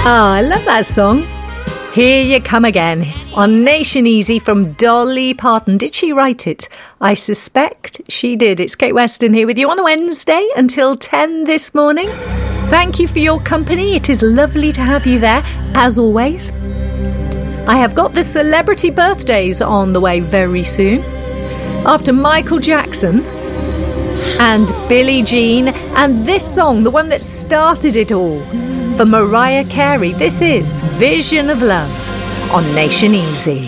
Oh, I love that song. Here You Come Again on Nation Easy from Dolly Parton. Did she write it? I suspect she did. It's Kate Weston here with you on a Wednesday until 10 this morning. Thank you for your company. It is lovely to have you there, as always. I have got the celebrity birthdays on the way very soon. After Michael Jackson and Billie Jean and this song, the one that started it all, for Mariah Carey, this is Vision of Love on Nation Easy.